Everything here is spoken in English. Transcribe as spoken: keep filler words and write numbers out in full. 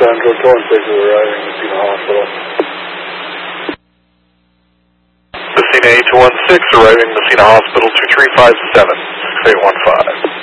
Central, twenty-six is arriving at Messina Hospital. Messina eight two one six arriving Messina Hospital two three five seven, six eight one five.